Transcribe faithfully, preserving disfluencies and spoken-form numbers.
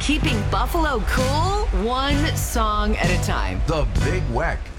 Keeping Buffalo cool, one song at a time. The Big Weck.